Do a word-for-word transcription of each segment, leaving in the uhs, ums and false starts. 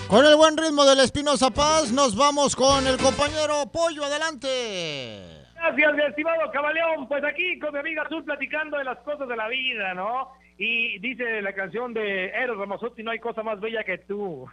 Con el buen ritmo del Espinosa Paz, nos vamos con el compañero Pollo. Adelante. Gracias, mi estimado Camaleón. Pues aquí con mi amiga Azul platicando de las cosas de la vida, ¿no? Y dice la canción de Eros Ramazzotti, no hay cosa más bella que tú.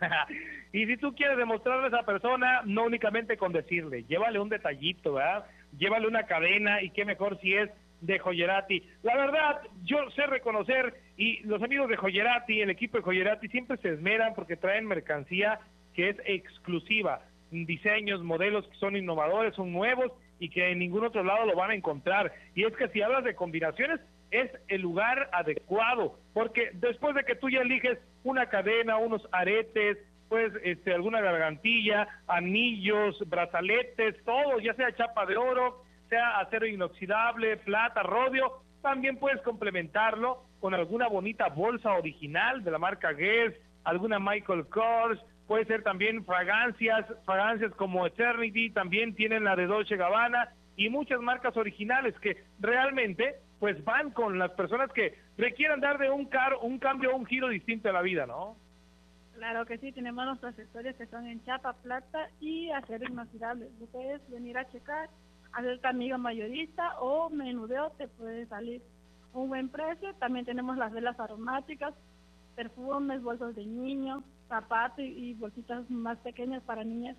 Y si tú quieres demostrarle a esa persona, no únicamente con decirle, llévale un detallito, ¿verdad? Llévale una cadena, y qué mejor si es de Joyerati. La verdad, yo sé reconocer, y los amigos de Joyerati, el equipo de Joyerati, siempre se esmeran porque traen mercancía que es exclusiva, diseños, modelos que son innovadores, son nuevos, y que en ningún otro lado lo van a encontrar. Y es que si hablas de combinaciones, es el lugar adecuado, porque después de que tú ya eliges una cadena, unos aretes, pues este, alguna gargantilla, anillos, brazaletes, todo, ya sea chapa de oro, sea acero inoxidable, plata, rodio, también puedes complementarlo con alguna bonita bolsa original de la marca Guess, alguna Michael Kors, puede ser también fragancias, fragancias como Eternity, también tienen la de Dolce Gabbana y muchas marcas originales que realmente pues van con las personas que requieran dar de un, car un cambio, un giro distinto a la vida, ¿no? Claro que sí, tenemos los accesorios que son en chapa, plata y acero inoxidable. Tú puedes venir a checar, hacerte amigo mayorista o menudeo, te puede salir un buen precio. También tenemos las velas aromáticas, perfumes, bolsos de niño, zapatos y bolsitas más pequeñas para niñas.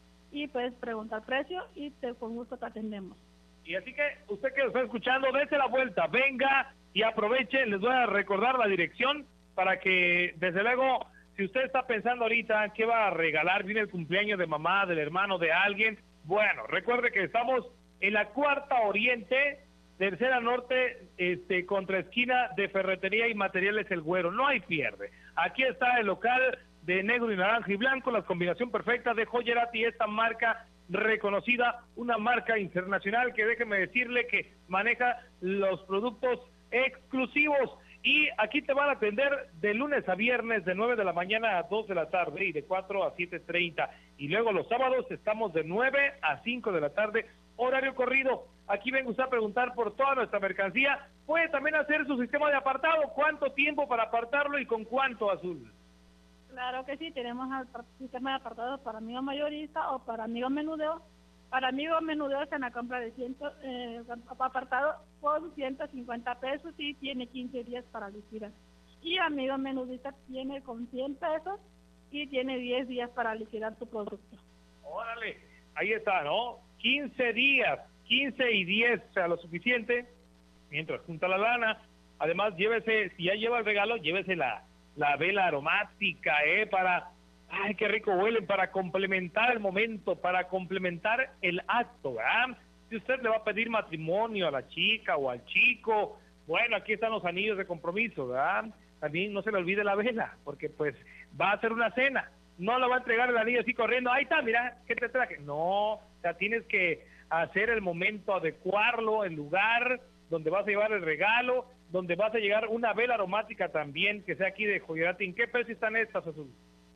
Y puedes preguntar precio y te, con gusto te atendemos. Y así que usted que lo está escuchando, dése la vuelta, venga y aproveche. Les voy a recordar la dirección para que, desde luego, si usted está pensando ahorita qué va a regalar, viene el cumpleaños de mamá, del hermano, de alguien, bueno, recuerde que estamos en la Cuarta Oriente, Tercera Norte, este, contra esquina de Ferretería y Materiales El Güero. No hay pierde. Aquí está el local de negro y naranja y blanco, la combinación perfecta de Joyerati, esta marca reconocida, una marca internacional que déjeme decirle que maneja los productos exclusivos. Y aquí te van a atender de lunes a viernes de nueve de la mañana a dos de la tarde y de cuatro a siete treinta. Y luego los sábados estamos de nueve a cinco de la tarde, horario corrido. Aquí venga usted a preguntar por toda nuestra mercancía. Puede también hacer su sistema de apartado. ¿Cuánto tiempo para apartarlo y con cuánto, Azul? Claro que sí, tenemos el sistema de apartados para amigo mayorista o para amigo menudeo. Para amigo menudeo es en la compra de cien, eh, apartado por ciento cincuenta pesos y tiene quince días para liquidar. Y amigo menudista tiene con cien pesos y tiene diez días para liquidar su producto. Órale, ahí está, ¿no? quince días, quince y diez, o sea, lo suficiente, mientras junta la lana. Además, llévese, si ya lleva el regalo, llévese la, la vela aromática, ¿eh? Para... Ay, qué rico huelen, para complementar el momento, para complementar el acto, ¿verdad? Si usted le va a pedir matrimonio a la chica o al chico, bueno, aquí están los anillos de compromiso, ¿verdad? También no se le olvide la vela, porque pues va a ser una cena, no le va a entregar el anillo así corriendo, ahí está, mira, ¿qué te traje? No, o sea, tienes que hacer el momento, adecuarlo, el lugar donde vas a llevar el regalo, donde vas a llegar una vela aromática también, que sea aquí de Joyerati. ¿En qué precio están estas, Azul?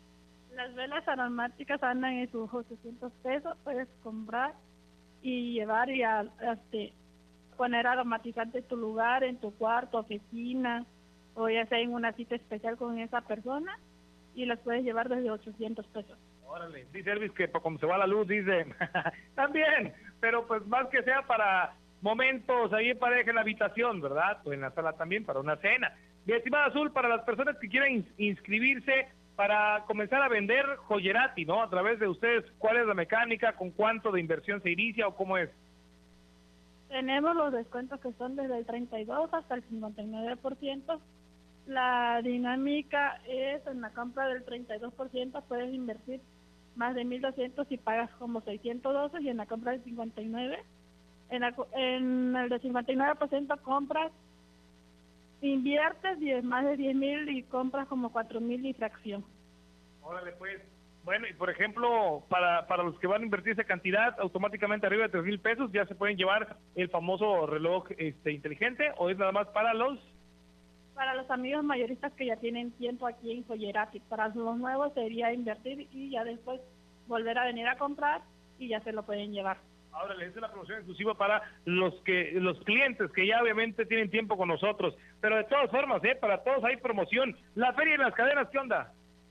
Las velas aromáticas andan en sus ochocientos pesos, puedes comprar y llevar y a, a, este, poner aromatizante en tu lugar, en tu cuarto, oficina, o ya sea en una cita especial con esa persona, y las puedes llevar desde ochocientos pesos. Órale, dice Elvis que como se va la luz, dice, también, pero pues más que sea para momentos ahí en pareja en la habitación, ¿verdad? O en la sala también, para una cena. Mi estimada Azul, para las personas que quieran ins inscribirse, para comenzar a vender Joyerati, ¿no? A través de ustedes, ¿cuál es la mecánica? ¿Con cuánto de inversión se inicia o cómo es? Tenemos los descuentos que son desde el treinta y dos hasta el cincuenta y nueve por ciento. La dinámica es en la compra del treinta y dos por ciento puedes invertir más de mil doscientos y pagas como seiscientos doce, y en la compra del cincuenta y nueve, en, la, en el de cincuenta y nueve por ciento compras, inviertes diez, más de diez mil y compras como cuatro mil y fracción. Órale, pues. Bueno, y por ejemplo, para, para los que van a invertir esa cantidad, automáticamente arriba de tres mil pesos, ya se pueden llevar el famoso reloj este inteligente, o es nada más para los... Para los amigos mayoristas que ya tienen tiempo aquí en Joyerati. Para los nuevos sería invertir y ya después volver a venir a comprar y ya se lo pueden llevar. Ahora les es la promoción exclusiva para los que los clientes que ya obviamente tienen tiempo con nosotros, pero de todas formas, eh, para todos hay promoción. La feria en las cadenas, ¿qué onda?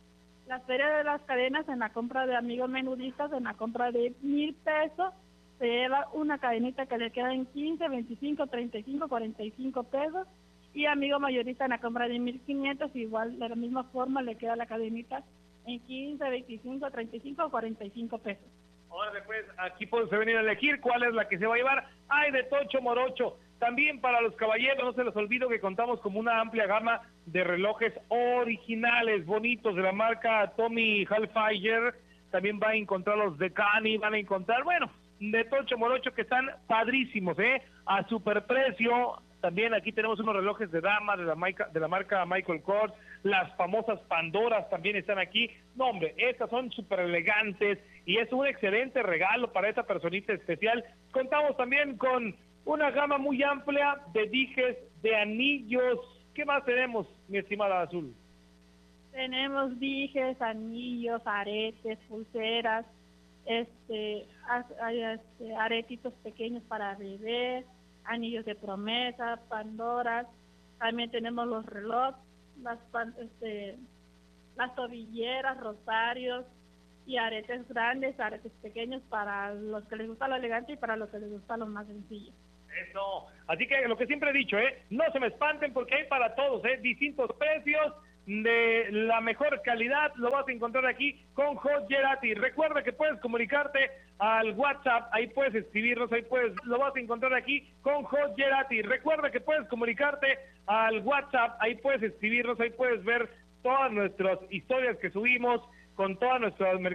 La feria de las cadenas, en la compra de amigos menudistas, en la compra de mil pesos, se lleva una cadenita que le queda en quince, veinticinco, treinta y cinco, cuarenta y cinco pesos. Y amigo mayorista, en la compra de mil quinientos, igual de la misma forma le queda la cadenita en quince, veinticinco, treinta y cinco o cuarenta y cinco pesos. Ahora después, aquí puede venir a elegir cuál es la que se va a llevar. Hay de tocho morocho. También para los caballeros, no se les olvide que contamos con una amplia gama de relojes originales, bonitos, de la marca Tommy Hilfiger. También van a encontrar los de Cani, van a encontrar, bueno, de tocho morocho que están padrísimos, ¿eh? A superprecio. También aquí tenemos unos relojes de dama de la, marca, de la marca Michael Kors. Las famosas Pandoras también están aquí. No, hombre, estas son súper elegantes y es un excelente regalo para esa personita especial. Contamos también con una gama muy amplia de dijes, de anillos. ¿Qué más tenemos, mi estimada Azul? Tenemos dijes, anillos, aretes, pulseras, este, hay este, aretitos pequeños para bebé, anillos de promesa, Pandoras. También tenemos los relojes, las, este, las tobilleras, rosarios y aretes grandes, aretes pequeños para los que les gusta lo elegante y para los que les gusta lo más sencillo. Eso, así que lo que siempre he dicho, ¿eh? No se me espanten porque hay para todos, ¿eh? Distintos precios, de la mejor calidad, lo vas a encontrar aquí con Hot Gerati. Recuerda que puedes comunicarte al WhatsApp, ahí puedes escribirnos, ahí puedes, lo vas a encontrar aquí con Hot Gerati. Recuerda que puedes comunicarte al WhatsApp, ahí puedes escribirnos, ahí puedes ver todas nuestras historias que subimos con todas nuestras